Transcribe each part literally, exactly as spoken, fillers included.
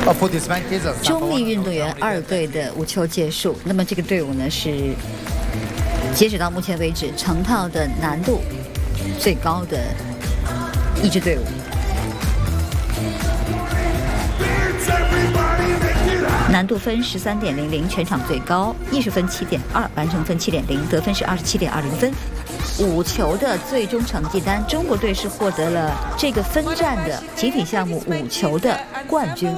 中立运动员二队的五球结束，那么这个队伍呢是截止到目前为止成套的难度最高的一支队伍。难度分十三点零零，全场最高；艺术分七点二，完成分七点零，得分是二十七点二零分。五球的最终成绩单，中国队是获得了这个分站的集体项目五球的冠军。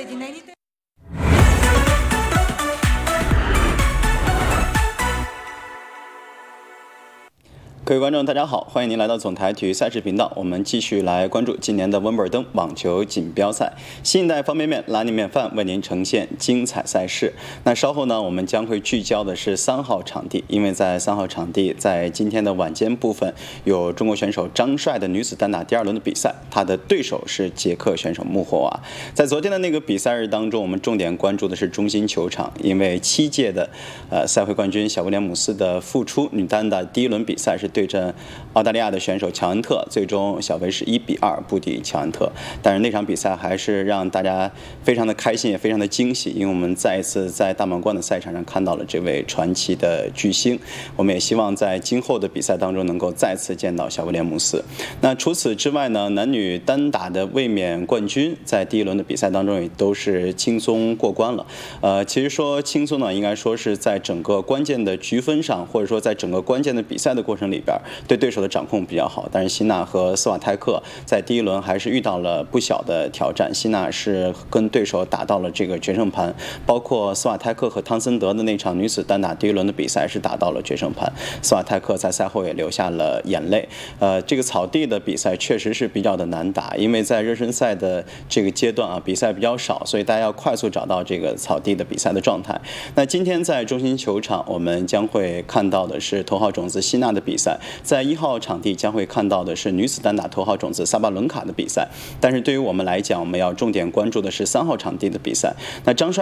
各位观众，大家好，欢迎您来到总台体育赛事频道。我们继续来关注今年的温布尔登网球锦标赛，新一代方便面拉面面饭为您呈现精彩赛事。那稍后呢，我们将会聚焦的是三号场地，因为在三号场地，在今天的晚间部分，有中国选手张帅的女子单打第二轮的比赛，她的对手是捷克选手穆霍娃。在昨天的那个比赛日当中，我们重点关注的是中心球场，因为七届的呃赛会冠军小威廉姆斯的复出，女单打第一轮比赛是对阵澳大利亚的选手乔恩特，最终小威是一比二不敌乔恩特。但是那场比赛还是让大家非常的开心，也非常的惊喜，因为我们再一次在大满贯的赛场上看到了这位传奇的巨星。我们也希望在今后的比赛当中能够再次见到小威廉姆斯。那除此之外呢，男女单打的卫冕冠军在第一轮的比赛当中也都是轻松过关了。呃，其实说轻松呢，应该说是在整个关键的局分上，或者说在整个关键的比赛的过程里边，对对手的掌控比较好。但是希娜和斯瓦泰克在第一轮还是遇到了不小的挑战。希娜是跟对手打到了这个决胜盘，包括斯瓦泰克和汤森德的那场女子单打第一轮的比赛是打到了决胜盘。斯瓦泰克在赛后也流下了眼泪。呃，这个草地的比赛确实是比较的难打，因为在热身赛的这个阶段啊，比赛比较少，所以大家要快速找到这个草地的比赛的状态。那今天在中心球场，我们将会看到的是头号种子希娜的比赛。在一号场地将会看到的是女子单打头号种子萨巴伦卡的比赛，但是对于我们来讲，我们要重点关注的是三号场地的比赛。那张帅